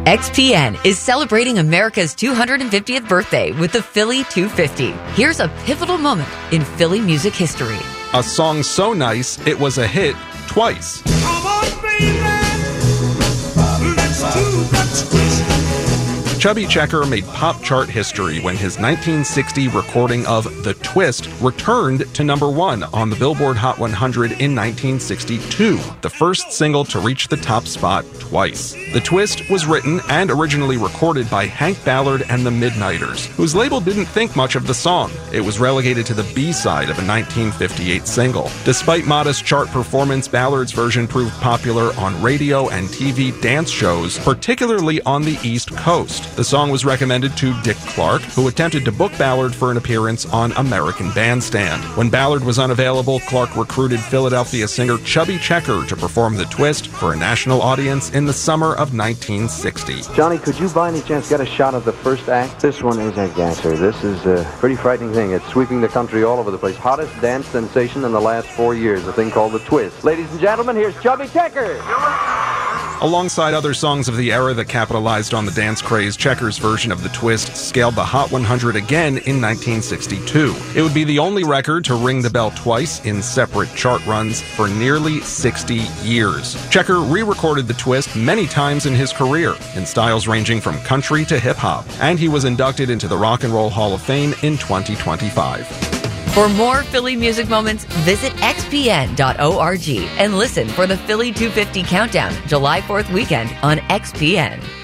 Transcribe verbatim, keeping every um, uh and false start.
X P N is celebrating America's two hundred fiftieth birthday with the Philly two fifty. Here's a pivotal moment in Philly music history. A song so nice, it was a hit twice. Come on, baby. Let's do the twist. Chubby Checker made pop chart history when his nineteen sixty recording of The Twist returned to number one on the Billboard Hot one hundred in nineteen sixty-two, the first single to reach the top spot twice. The Twist was written and originally recorded by Hank Ballard and the Midnighters, whose label didn't think much of the song. It was relegated to the B-side of a nineteen fifty-eight single. Despite modest chart performance, Ballard's version proved popular on radio and T V dance shows, particularly on the East Coast. The song was recommended to Dick Clark, who attempted to book Ballard for an appearance on American Bandstand. When Ballard was unavailable, Clark recruited Philadelphia singer Chubby Checker to perform The Twist for a national audience in the summer of nineteen sixty. Johnny, could you by any chance get a shot of the first act? This one is a gasser. This is a pretty frightening thing. It's sweeping the country all over the place. Hottest dance sensation in the last four years, a thing called The Twist. Ladies and gentlemen, here's Chubby Checker. Alongside other songs of the era that capitalized on the dance craze, Checker's version of The Twist scaled the Hot one hundred again in nineteen sixty-two. It would be the only record to ring the bell twice in separate chart runs for nearly sixty years. Checker re-recorded The Twist many times in his career, in styles ranging from country to hip-hop, and he was inducted into the Rock and Roll Hall of Fame in twenty twenty-five. For more Philly music moments, visit x p n dot org and listen for the Philly two fifty Countdown July fourth weekend on X P N.